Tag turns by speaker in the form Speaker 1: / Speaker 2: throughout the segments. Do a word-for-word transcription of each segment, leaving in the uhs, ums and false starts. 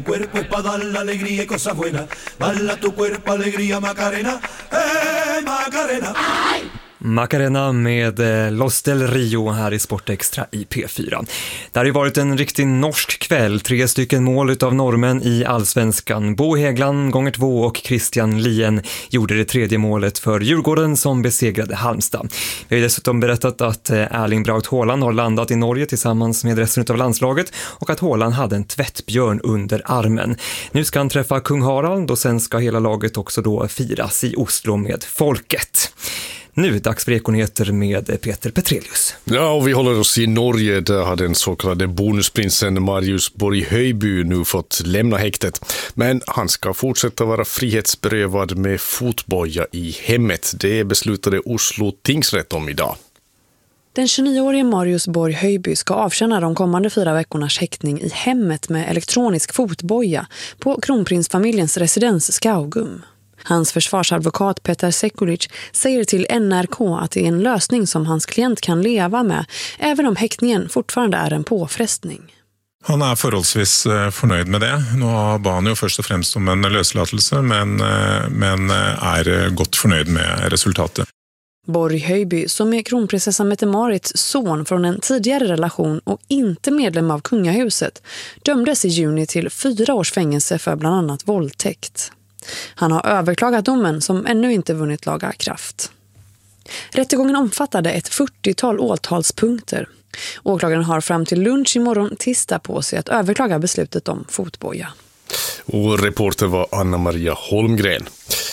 Speaker 1: cuerpo es pa' dar la alegría y cosas buenas. Bala tu cuerpo, alegría, Macarena. ¡Eh, Macarena! ¡Ay!
Speaker 2: Macarena med Los del Rio här i Sportextra i P fyra. Det har ju varit en riktig norsk kväll. Tre stycken mål utav normen i allsvenskan. Bo Hägland gånger två och Christian Lien gjorde det tredje målet för Djurgården som besegrade Halmstad. Vi har dessutom berättat att Erling Braut Haaland har landat i Norge tillsammans med resten av landslaget och att Haaland hade en tvättbjörn under armen. Nu ska han träffa kung Harald och sen ska hela laget också då firas i Oslo med folket. Nu dags för Ekonyheter med Peter Petrelius.
Speaker 3: Ja, och vi håller oss i Norge. Där har den så kallade bonusprinsen Marius Borg Höjby nu fått lämna häktet. Men han ska fortsätta vara frihetsberövad med fotboja i hemmet. Det beslutade Oslo tingsrätt om idag.
Speaker 4: Den tjugonioårige Marius Borg Höjby ska avtjäna de kommande fyra veckornas häktning i hemmet med elektronisk fotboja på kronprinsfamiljens residens Skaugum. Hans försvarsadvokat Petar Sekulic säger till N R K att det är en lösning som hans klient kan leva med, även om häktningen fortfarande är en påfrestning.
Speaker 5: Han är förhållsvis förnöjd med det. Nu har han ju först och främst om en löslatelse, men, men är gott förnöjd med resultatet.
Speaker 4: Borg Höjby, som är kronprinsessa Mette-Marits son från en tidigare relation och inte medlem av kungahuset, dömdes i juni till fyra års fängelse för bland annat våldtäkt. Han har överklagat domen som ännu inte vunnit laga kraft. Rättegången omfattade ett fyrtiotal åtalspunkter. Åklagaren har fram till lunch imorgon tisdag på sig att överklaga beslutet om fotboja.
Speaker 3: Och reporter var Anna-Maria Holmgren.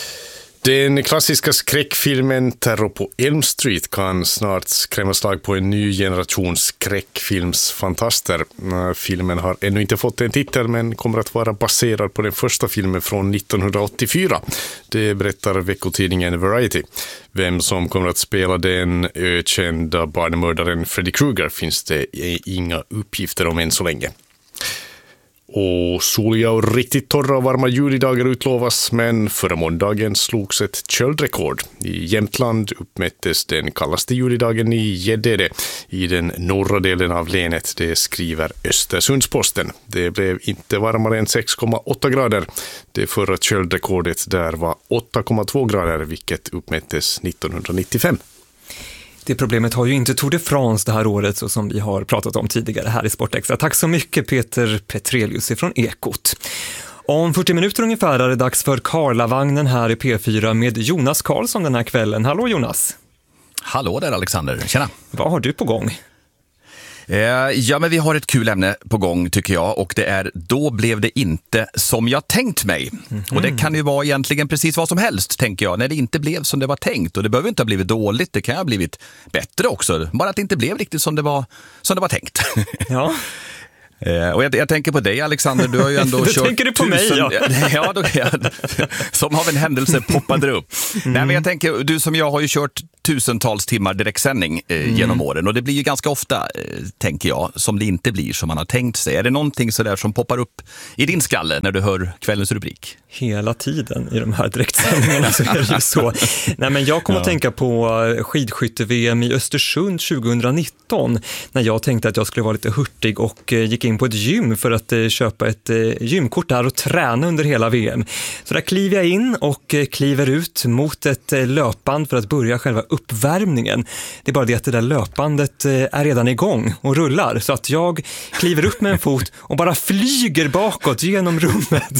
Speaker 3: Den klassiska skräckfilmen Terror på Elm Street kan snart skrämma slag på en ny generation skräckfilmsfantaster. Filmen har ännu inte fått en titel men kommer att vara baserad på den första filmen från nittonhundraåttiofyra. Det berättar veckotidningen Variety. Vem som kommer att spela den ökända barnmördaren Freddy Krueger finns det inga uppgifter om än så länge. Och soliga och riktigt torra och varma julidagar utlovas, men förra måndagen slogs ett köldrekord. I Jämtland uppmättes den kallaste julidagen i Gäddede i den norra delen av länet, det skriver Östersundsposten. Det blev inte varmare än sex komma åtta grader. Det förra köldrekordet där var åtta komma två grader, vilket uppmättes nittonhundranittiofem.
Speaker 2: Det problemet har ju inte Tour de France det här året, så som vi har pratat om tidigare här i Sportextra. Tack så mycket Peter Petrelius från Ekot. Om fyrtio minuter ungefär är det dags för Karlavagnen här i P fyra med Jonas Karlsson den här kvällen. Hallå Jonas!
Speaker 6: Hallå där Alexander, tjena!
Speaker 2: Vad har du på gång?
Speaker 6: Ja, men vi har ett kul ämne på gång tycker jag, och det är Då blev det inte som jag tänkt mig. Mm-hmm. Och det kan ju vara egentligen precis vad som helst, tänker jag, när det inte blev som det var tänkt. Och det behöver inte ha blivit dåligt, det kan ha blivit bättre också. Bara att det inte blev riktigt som det var, som det var tänkt.
Speaker 2: Ja.
Speaker 6: Eh, och jag, jag tänker på dig Alexander, du har ju ändå kört
Speaker 2: tänker du på
Speaker 6: tusen,
Speaker 2: mig, ja.
Speaker 6: ja då, ja, som av en händelse poppade upp. Mm. Nej, men jag tänker, du som jag har ju kört tusentals timmar direktsändning eh, mm. genom åren, och det blir ju ganska ofta, eh, tänker jag, som det inte blir som man har tänkt sig. Är det någonting sådär som poppar upp i din skalle när du hör kvällens rubrik?
Speaker 2: Hela tiden i de här direktsändningarna så är det ju så. Nej, men jag kommer ja. att tänka på skidskytte-V M i Östersund tjugonitton när jag tänkte att jag skulle vara lite hurtig och eh, gick in på ett gym för att eh, köpa ett eh, gymkort där och träna under hela V M. Så där kliver jag in och eh, kliver ut mot ett eh, löpband för att börja själva uppvärmningen. Det är bara det att det där löpbandet eh, är redan igång och rullar, så att jag kliver upp med en fot och bara flyger bakåt genom rummet.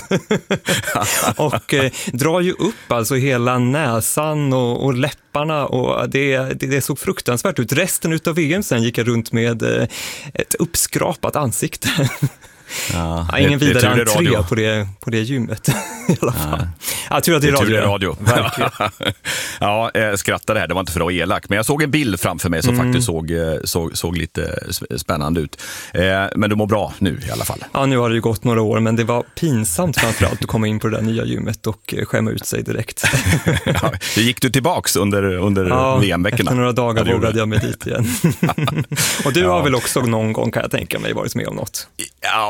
Speaker 2: och eh, drar ju upp alltså hela näsan och, och läpparna, och det, det, det såg fruktansvärt ut. Resten utav V M sen gick jag runt med eh, ett uppskrapat ansikte. Ja, ja, ingen vidare entré på det, på det gymmet i alla fall. Ja. Jag tror att det är radio.
Speaker 6: Det är radio. Verkligen. Ja, jag skrattade här, det var inte för att vara elak, men jag såg en bild framför mig som mm. faktiskt såg, såg, såg lite spännande ut. Men du mår bra nu i alla fall.
Speaker 2: Ja, nu har det ju gått några år, men det var pinsamt framförallt att komma in på det där nya gymmet och skämma ut sig direkt.
Speaker 6: Ja, det gick du tillbaks under, under
Speaker 2: ja,
Speaker 6: V M-veckorna?
Speaker 2: Efter några dagar ja, vågade jag mig dit igen. Och du ja. har väl också någon gång, kan jag tänka mig, varit med om något?
Speaker 6: Ja,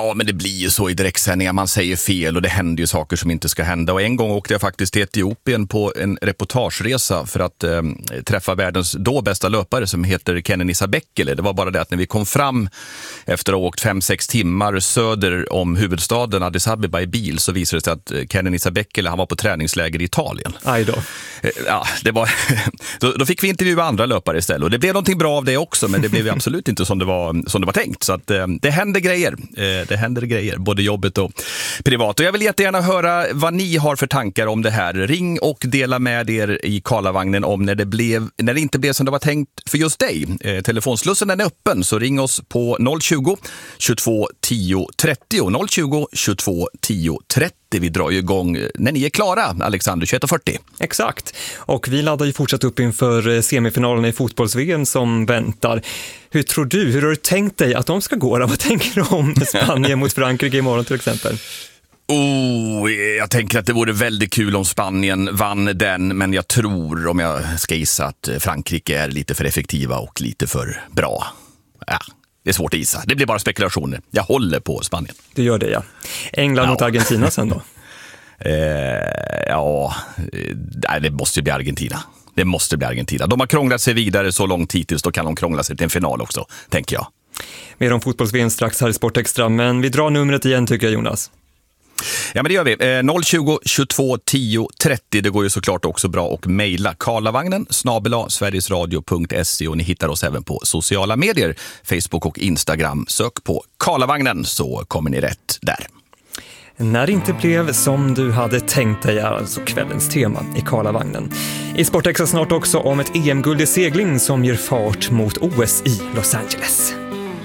Speaker 6: Ja, men det blir ju så i direktsändningar. Man säger fel och det händer ju saker som inte ska hända. Och en gång åkte jag faktiskt till Etiopien på en reportageresa för att eh, träffa världens då bästa löpare som heter Kenenisa Bekele. Det var bara det att när vi kom fram efter att ha åkt fem sex timmar söder om huvudstaden Addis Abeba i bil, så visade det sig att Kenenisa Bekele, han var på träningsläger i Italien.
Speaker 2: Aj då.
Speaker 6: Ja, det var, då, då fick vi intervjua andra löpare istället. Och det blev någonting bra av det också, men det blev absolut inte som det var, som det var tänkt. Så att, eh, det händer grejer. Eh, det händer grejer, både jobbet och privat. Och jag vill jättegärna höra vad ni har för tankar om det här. Ring och dela med er i Karlavagnen om när det, blev, när det inte blev som det var tänkt för just dig. Eh, telefonslussen är öppen, så ring oss på noll tjugo, tjugotvå tio trettio. noll tjugo, tjugotvå tio trettio. Vi drar ju igång när ni är klara, Alexander, tjugoett fyrtio.
Speaker 2: Exakt. Och vi laddar ju fortsatt upp inför semifinalen i fotbolls-V M som väntar. Hur tror du, hur har du tänkt dig att de ska gå? Vad tänker du om Spanien mot Frankrike imorgon till exempel?
Speaker 6: Oh, jag tänker att det vore väldigt kul om Spanien vann den, men jag tror, om jag ska gissa, att Frankrike är lite för effektiva och lite för bra. Ja. Det är svårt att gissa. Det blir bara spekulationer. Jag håller på Spanien.
Speaker 2: Du gör det, ja. England ja. mot Argentina sen då?
Speaker 6: eh, ja, nej, det måste ju bli Argentina. Det måste bli Argentina. De har krånglat sig vidare så långt hittills, då kan de krångla sig till en final också, tänker jag.
Speaker 2: Mer om fotbolls-V M strax här i Sportextra, men vi drar numret igen tycker jag, Jonas.
Speaker 6: Ja, men det gör vi. Eh, noll tjugo, tjugotvå tio trettio. Det går ju såklart också bra att mejla Karlavagnen snabel-a sverigesradio punkt se, och ni hittar oss även på sociala medier, Facebook och Instagram. Sök på Karlavagnen så kommer ni rätt där.
Speaker 2: När det inte blev som du hade tänkt dig är alltså kvällens tema i Karlavagnen. I Sportextra snart också om ett E M-guld i segling som ger fart mot O S i Los Angeles.